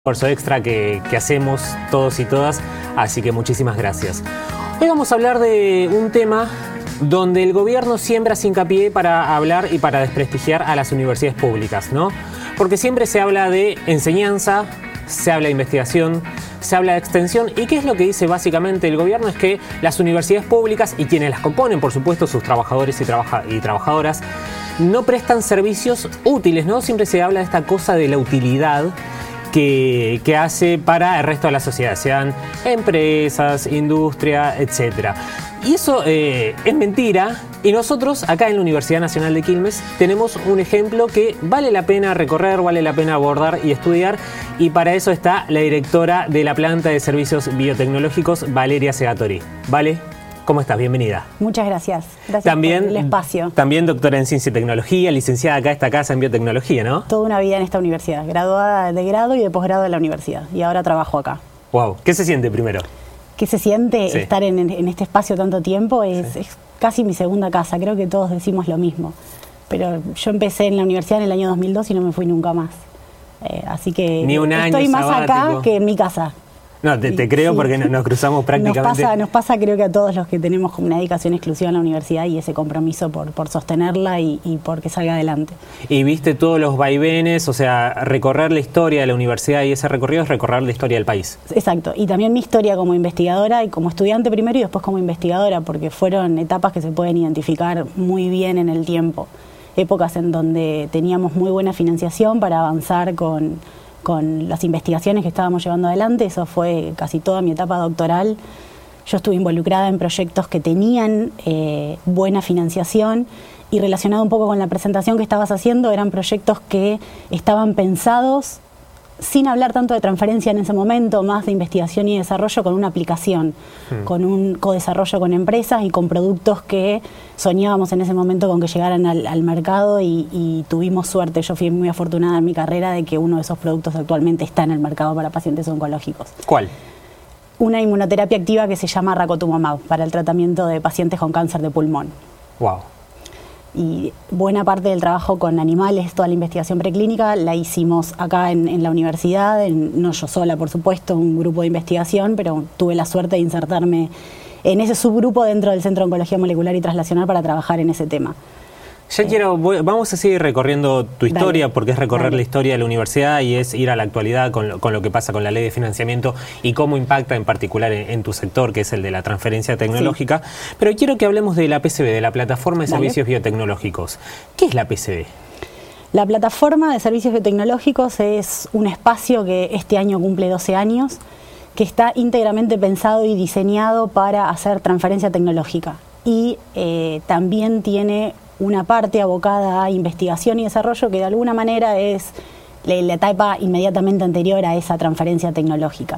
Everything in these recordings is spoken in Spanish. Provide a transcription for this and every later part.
Esfuerzo extra que hacemos todos y todas, así que muchísimas gracias. Hoy vamos a hablar de un tema donde el gobierno siempre hace hincapié para hablar y para desprestigiar a las universidades públicas, ¿no? Porque siempre se habla de enseñanza, se habla de investigación, se habla de extensión. ¿Y qué es lo que dice básicamente el gobierno? Es que las universidades públicas y quienes las componen, por supuesto, sus trabajadores y trabajadoras, no prestan servicios útiles, ¿no? Siempre se habla de esta cosa de la utilidad que hace para el resto de la sociedad, sean empresas, industria, etc. Y eso es mentira, y nosotros acá en la Universidad Nacional de Quilmes tenemos un ejemplo que vale la pena recorrer, vale la pena abordar y estudiar, y para eso está la directora de la planta de servicios biotecnológicos, Valeria Segatori. Vale, ¿cómo estás? Bienvenida. Muchas gracias. Gracias también, por el espacio. También doctora en Ciencia y Tecnología, licenciada acá a esta casa en Biotecnología, ¿no? Toda una vida en esta universidad, graduada de grado y de posgrado de la universidad. Y ahora trabajo acá. Wow. ¿Qué se siente primero? ¿Qué se siente estar en este espacio tanto tiempo? Es casi mi segunda casa, creo que todos decimos lo mismo. Pero yo empecé en la universidad en el año 2002 y no me fui nunca más. Así que ni un año estoy más sabático acá que en mi casa. No, te creo porque nos cruzamos prácticamente. Nos pasa creo que a todos los que tenemos como una dedicación exclusiva en la universidad y ese compromiso por sostenerla y por que salga adelante. Y viste todos los vaivenes, o sea, recorrer la historia de la universidad, y ese recorrido es recorrer la historia del país. Exacto, y también mi historia como investigadora y como estudiante primero y después como investigadora, porque fueron etapas que se pueden identificar muy bien en el tiempo. Épocas en donde teníamos muy buena financiación para avanzar con las investigaciones que estábamos llevando adelante. Eso fue casi toda mi etapa doctoral. Yo estuve involucrada en proyectos que tenían buena financiación, y relacionado un poco con la presentación que estabas haciendo, eran proyectos que estaban pensados sin hablar tanto de transferencia en ese momento, más de investigación y desarrollo, con una aplicación, con un co-desarrollo con empresas y con productos que soñábamos en ese momento con que llegaran al mercado, y tuvimos suerte. Yo fui muy afortunada en mi carrera de que uno de esos productos actualmente está en el mercado para pacientes oncológicos. ¿Cuál? Una inmunoterapia activa que se llama Racotumumab para el tratamiento de pacientes con cáncer de pulmón. Wow. Y buena parte del trabajo con animales, toda la investigación preclínica, la hicimos acá en la universidad, no yo sola, por supuesto, un grupo de investigación, pero tuve la suerte de insertarme en ese subgrupo dentro del Centro de Oncología Molecular y Translacional para trabajar en ese tema. Vamos a seguir recorriendo tu historia, porque es recorrer la historia de la universidad y es ir a la actualidad con lo que pasa con la ley de financiamiento y cómo impacta en particular en tu sector, que es el de la transferencia tecnológica. Sí. Pero quiero que hablemos de la PCB, de la Plataforma de Servicios Biotecnológicos. ¿Qué es la PCB? La Plataforma de Servicios Biotecnológicos es un espacio que este año cumple 12 años, que está íntegramente pensado y diseñado para hacer transferencia tecnológica. Y también tiene una parte abocada a investigación y desarrollo, que de alguna manera es la etapa inmediatamente anterior a esa transferencia tecnológica.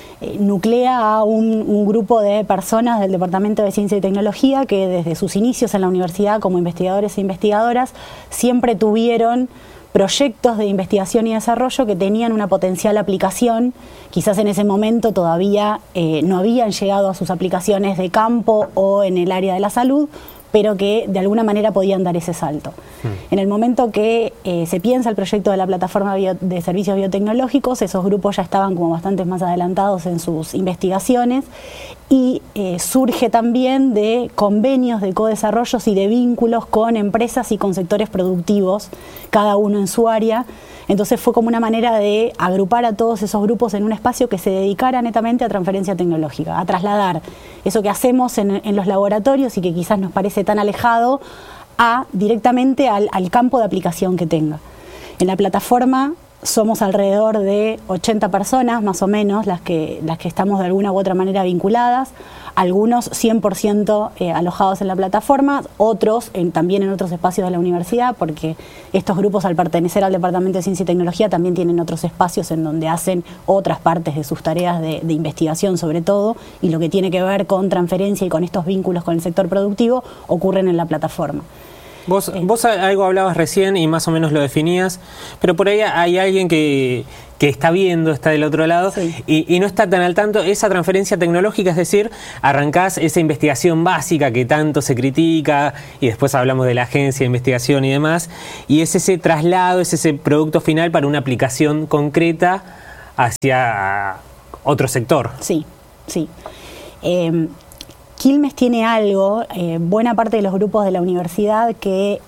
Nuclea a un grupo de personas del Departamento de Ciencia y Tecnología que desde sus inicios en la universidad como investigadores e investigadoras siempre tuvieron proyectos de investigación y desarrollo que tenían una potencial aplicación. Quizás en ese momento todavía no habían llegado a sus aplicaciones de campo o en el área de la salud, pero que de alguna manera podían dar ese salto. En el momento que se piensa el proyecto de la Plataforma de Servicios Biotecnológicos, esos grupos ya estaban como bastante más adelantados en sus investigaciones, y surge también de convenios de co-desarrollos y de vínculos con empresas y con sectores productivos, cada uno en su área. Entonces fue como una manera de agrupar a todos esos grupos en un espacio que se dedicara netamente a transferencia tecnológica, a trasladar eso que hacemos en los laboratorios y que quizás nos parece tan alejado directamente al campo de aplicación que tenga. En la plataforma somos alrededor de 80 personas, más o menos, las que estamos de alguna u otra manera vinculadas, algunos 100% alojados en la plataforma, otros también en otros espacios de la universidad, porque estos grupos, al pertenecer al Departamento de Ciencia y Tecnología, también tienen otros espacios en donde hacen otras partes de sus tareas de investigación, sobre todo, y lo que tiene que ver con transferencia y con estos vínculos con el sector productivo ocurren en la plataforma. Vos algo hablabas recién y más o menos lo definías, pero por ahí hay alguien que está viendo, está del otro lado, sí, y no está tan al tanto. Esa transferencia tecnológica, es decir, arrancás esa investigación básica que tanto se critica, y después hablamos de la agencia de investigación y demás, y es ese traslado, es ese producto final para una aplicación concreta hacia otro sector. Sí, sí. Quilmes tiene algo, buena parte de los grupos de la universidad que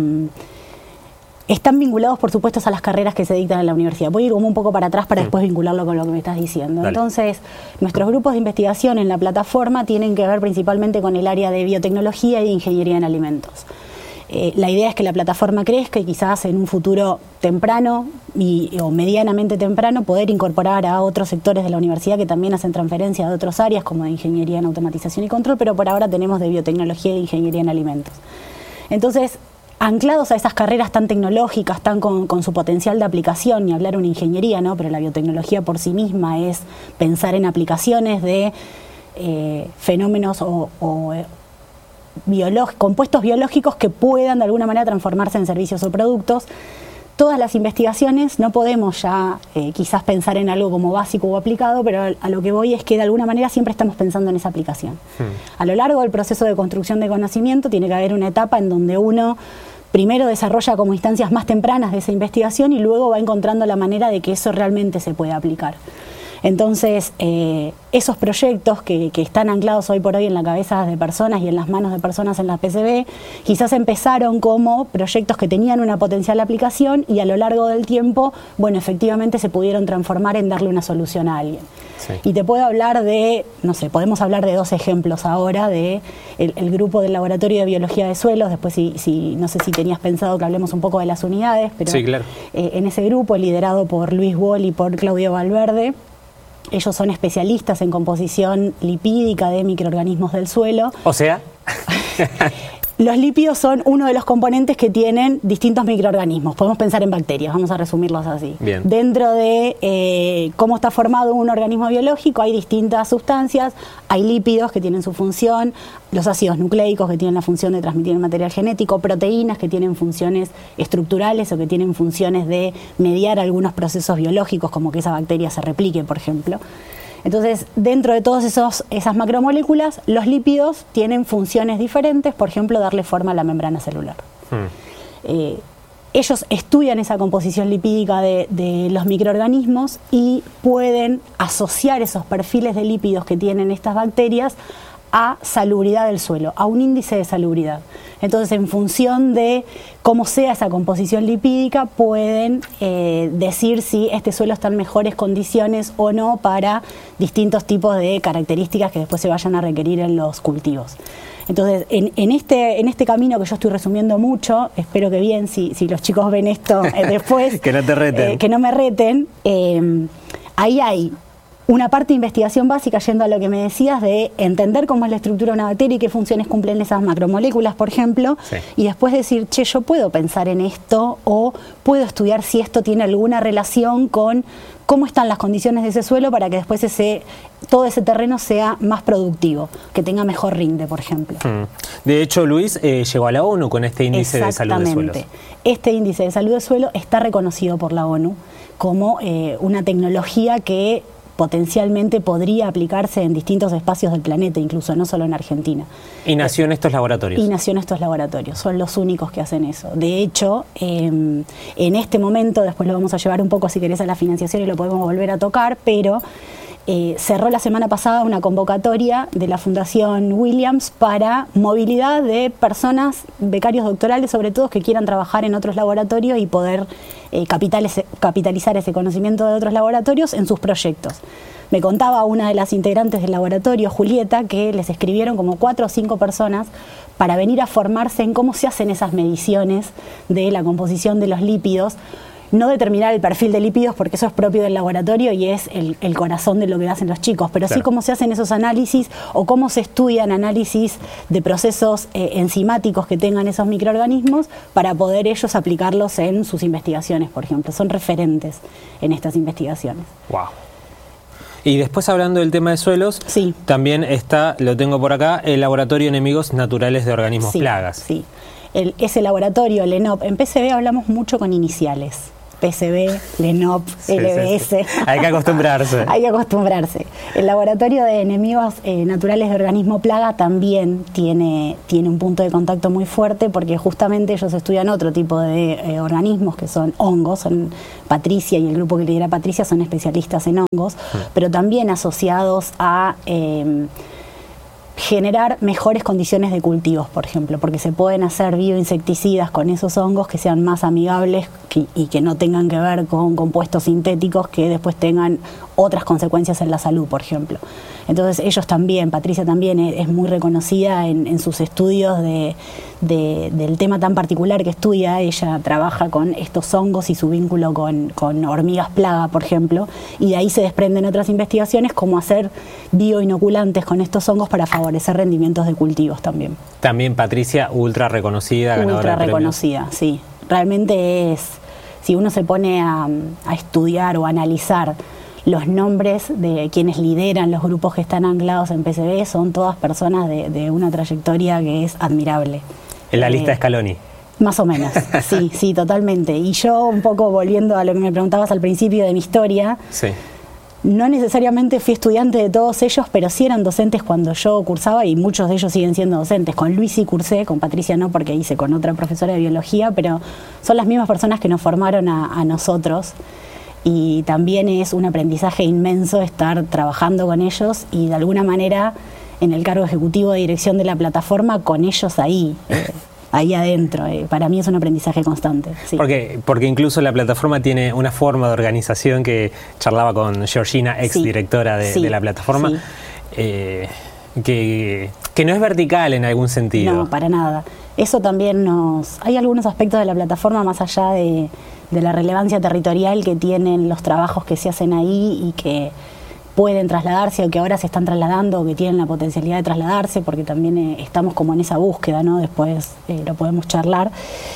están vinculados, por supuesto, a las carreras que se dictan en la universidad. Voy a ir como un poco para atrás para después vincularlo con lo que me estás diciendo. Dale. Entonces, nuestros grupos de investigación en la plataforma tienen que ver principalmente con el área de biotecnología y de ingeniería en alimentos. La idea es que la plataforma crezca y quizás en un futuro temprano o medianamente temprano poder incorporar a otros sectores de la universidad que también hacen transferencia de otras áreas como de ingeniería en automatización y control, pero por ahora tenemos de biotecnología e ingeniería en alimentos. Entonces, anclados a esas carreras tan tecnológicas, tan con su potencial de aplicación, ni hablar una ingeniería, ¿no? Pero la biotecnología por sí misma es pensar en aplicaciones de fenómenos o compuestos biológicos que puedan de alguna manera transformarse en servicios o productos. Todas las investigaciones no podemos ya quizás pensar en algo como básico o aplicado, pero a lo que voy es que de alguna manera siempre estamos pensando en esa aplicación. A lo largo del proceso de construcción de conocimiento tiene que haber una etapa en donde uno primero desarrolla como instancias más tempranas de esa investigación y luego va encontrando la manera de que eso realmente se pueda aplicar. Entonces, esos proyectos que están anclados hoy por hoy en la cabeza de personas y en las manos de personas en la PCB, quizás empezaron como proyectos que tenían una potencial aplicación y a lo largo del tiempo, bueno, efectivamente se pudieron transformar en darle una solución a alguien. Sí. Y te puedo hablar de, no sé, podemos hablar de 2 ejemplos ahora de el grupo del Laboratorio de Biología de Suelos, después no sé si tenías pensado que hablemos un poco de las unidades, pero sí, claro. En ese grupo, liderado por Luis Wall y por Claudio Valverde, ellos son especialistas en composición lipídica de microorganismos del suelo. O sea... Los lípidos son uno de los componentes que tienen distintos microorganismos. Podemos pensar en bacterias, vamos a resumirlos así. Bien. Dentro de cómo está formado un organismo biológico hay distintas sustancias, hay lípidos que tienen su función, los ácidos nucleicos que tienen la función de transmitir el material genético, proteínas que tienen funciones estructurales o que tienen funciones de mediar algunos procesos biológicos, como que esa bacteria se replique, por ejemplo. Entonces, dentro de todas esas macromoléculas, los lípidos tienen funciones diferentes, por ejemplo, darle forma a la membrana celular. Ellos estudian esa composición lipídica de los microorganismos y pueden asociar esos perfiles de lípidos que tienen estas bacterias a salubridad del suelo, a un índice de salubridad. Entonces, en función de cómo sea esa composición lipídica, pueden decir si este suelo está en mejores condiciones o no para distintos tipos de características que después se vayan a requerir en los cultivos. Entonces, en este camino que yo estoy resumiendo mucho, espero que bien, si los chicos ven esto después, que no te reten. Que no me reten, ahí hay una parte de investigación básica, yendo a lo que me decías, de entender cómo es la estructura de una bacteria y qué funciones cumplen esas macromoléculas, por ejemplo, sí. Y después decir, che, yo puedo pensar en esto o puedo estudiar si esto tiene alguna relación con cómo están las condiciones de ese suelo para que después todo ese terreno sea más productivo, que tenga mejor rinde, por ejemplo. De hecho, Luis llegó a la ONU con este índice de salud de suelos. Este índice de salud de suelo está reconocido por la ONU como una tecnología que potencialmente podría aplicarse en distintos espacios del planeta, incluso no solo en Argentina. ¿Y nació en estos laboratorios? Y nació en estos laboratorios, son los únicos que hacen eso. De hecho, en este momento, después lo vamos a llevar un poco, si querés, a la financiación y lo podemos volver a tocar, pero cerró la semana pasada una convocatoria de la Fundación Williams para movilidad de personas, becarios doctorales, sobre todo, que quieran trabajar en otros laboratorios y poder capitalizar ese conocimiento de otros laboratorios en sus proyectos. Me contaba una de las integrantes del laboratorio, Julieta, que les escribieron como 4 o 5 personas para venir a formarse en cómo se hacen esas mediciones de la composición de los lípidos. No determinar el perfil de lípidos, porque eso es propio del laboratorio y es el corazón de lo que hacen los chicos, pero claro, sí cómo se hacen esos análisis o cómo se estudian análisis de procesos enzimáticos que tengan esos microorganismos para poder ellos aplicarlos en sus investigaciones, por ejemplo. Son referentes en estas investigaciones. Wow. Y después, hablando del tema de suelos, sí, también está, lo tengo por acá, el Laboratorio Enemigos Naturales de Organismos sí, Plagas. Sí. Ese laboratorio, el ENOP, en PCB hablamos mucho con iniciales. PCB, LENOP, LBS. Sí. Hay que acostumbrarse. Hay que acostumbrarse. El laboratorio de enemigos naturales de organismo plaga también tiene un punto de contacto muy fuerte, porque justamente ellos estudian otro tipo de organismos que son hongos. Patricia y el grupo que lidera Patricia son especialistas en hongos, pero también asociados a generar mejores condiciones de cultivos, por ejemplo, porque se pueden hacer bioinsecticidas con esos hongos que sean más amigables y que no tengan que ver con compuestos sintéticos que después tengan otras consecuencias en la salud, por ejemplo. Entonces ellos también, Patricia también es muy reconocida en sus estudios del tema tan particular que estudia. Ella trabaja con estos hongos y su vínculo con hormigas plaga, por ejemplo, y de ahí se desprenden otras investigaciones como hacer bioinoculantes con estos hongos para favorecer rendimientos de cultivos también. También Patricia, ultra reconocida, ganadora ultra de premios. Reconocida, sí. Realmente si uno se pone a estudiar o a analizar los nombres de quienes lideran los grupos que están anclados en PCB, son todas personas de una trayectoria que es admirable. En la lista de Scaloni. Más o menos, sí, totalmente. Y yo, un poco volviendo a lo que me preguntabas al principio de mi historia, sí. No necesariamente fui estudiante de todos ellos, pero sí eran docentes cuando yo cursaba, y muchos de ellos siguen siendo docentes. Con Luis sí cursé, con Patricia no, porque hice con otra profesora de biología, pero son las mismas personas que nos formaron a nosotros. Y también es un aprendizaje inmenso estar trabajando con ellos y de alguna manera en el cargo ejecutivo de dirección de la plataforma con ellos ahí adentro. Para mí es un aprendizaje constante. Sí. Porque incluso la plataforma tiene una forma de organización que charlaba con Georgina, ex directora de la plataforma, que no es vertical en algún sentido. No, para nada. Eso también hay algunos aspectos de la plataforma más allá de la relevancia territorial que tienen los trabajos que se hacen ahí y que pueden trasladarse o que ahora se están trasladando o que tienen la potencialidad de trasladarse, porque también estamos como en esa búsqueda, ¿no? Después lo podemos charlar.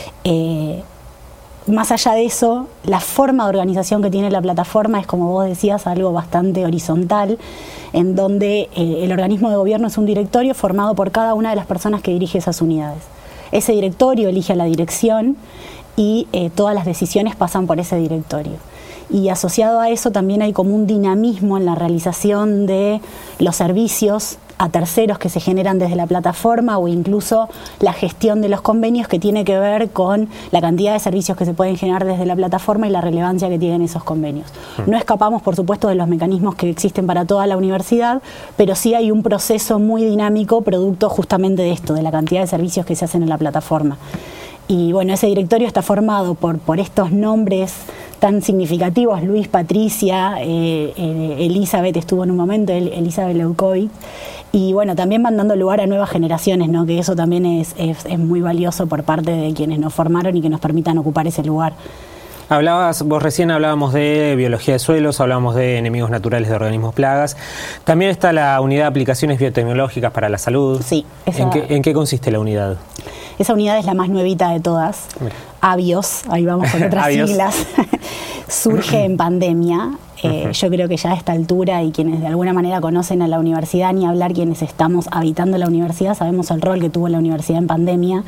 Más allá de eso, la forma de organización que tiene la plataforma es, como vos decías, algo bastante horizontal, en donde el organismo de gobierno es un directorio formado por cada una de las personas que dirige esas unidades. Ese directorio elige a la dirección y todas las decisiones pasan por ese directorio. Y asociado a eso también hay como un dinamismo en la realización de los servicios a terceros que se generan desde la plataforma, o incluso la gestión de los convenios, que tiene que ver con la cantidad de servicios que se pueden generar desde la plataforma y la relevancia que tienen esos convenios. No escapamos, por supuesto, de los mecanismos que existen para toda la universidad, pero sí hay un proceso muy dinámico producto justamente de esto, de la cantidad de servicios que se hacen en la plataforma. Y bueno, ese directorio está formado por estos nombres tan significativos: Luis, Patricia, Elizabeth estuvo en un momento, Elizabeth Leukovic, y bueno, también van dando lugar a nuevas generaciones, ¿no? Que eso también es muy valioso por parte de quienes nos formaron y que nos permitan ocupar ese lugar. Vos recién hablábamos de biología de suelos, hablábamos de enemigos naturales de organismos plagas. También está la unidad de aplicaciones biotecnológicas para la salud. Sí. ¿En qué consiste la unidad? Esa unidad es la más nuevita de todas. ABIOS, ahí vamos con otras siglas. Surge en pandemia. Yo creo que ya a esta altura, y quienes de alguna manera conocen a la universidad, ni hablar quienes estamos habitando la universidad, sabemos el rol que tuvo la universidad en pandemia.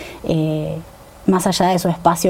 Más allá de su espacio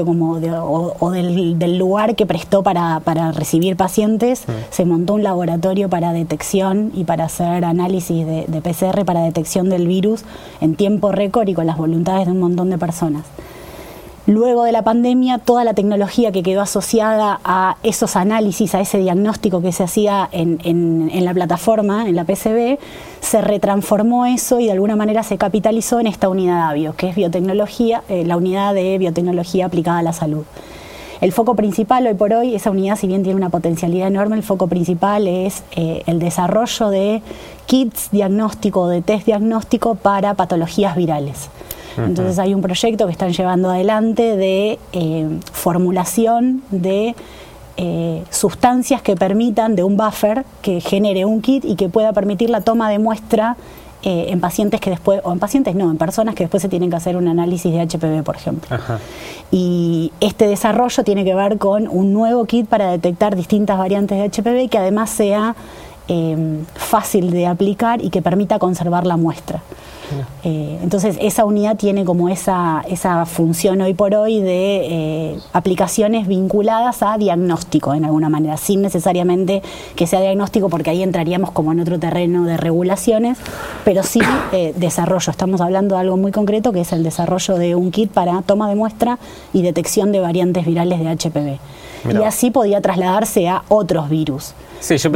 del lugar que prestó para recibir pacientes, se montó un laboratorio para detección y para hacer análisis de PCR para detección del virus en tiempo récord y con las voluntades de un montón de personas. Luego de la pandemia, toda la tecnología que quedó asociada a esos análisis, a ese diagnóstico que se hacía en la plataforma, en la PCB, se retransformó eso y de alguna manera se capitalizó en esta unidad ABIO, que es biotecnología, la unidad de biotecnología aplicada a la salud. El foco principal hoy por hoy, esa unidad, si bien tiene una potencialidad enorme, el foco principal es el desarrollo de kits diagnóstico, de test diagnóstico para patologías virales. Entonces hay un proyecto que están llevando adelante de formulación de sustancias que permitan, de un buffer que genere un kit y que pueda permitir la toma de muestra en pacientes que después, o en pacientes no, en personas que después se tienen que hacer un análisis de HPV, por ejemplo. Ajá. Y este desarrollo tiene que ver con un nuevo kit para detectar distintas variantes de HPV que además sea fácil de aplicar y que permita conservar la muestra. Entonces esa unidad tiene como esa función hoy por hoy de aplicaciones vinculadas a diagnóstico en alguna manera, sin necesariamente que sea diagnóstico, porque ahí entraríamos como en otro terreno de regulaciones, pero sí desarrollo. Estamos hablando de algo muy concreto, que es el desarrollo de un kit para toma de muestra y detección de variantes virales de HPV. Mirá. Y así podía trasladarse a otros virus. Sí, yo